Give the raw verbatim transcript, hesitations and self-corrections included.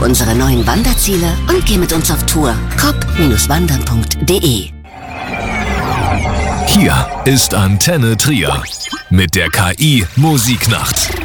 unsere neuen Wanderziele und geh mit uns auf Tour. cop Bindestrich wandern punkt de. Hier ist Antenne Trier mit der K I Musiknacht.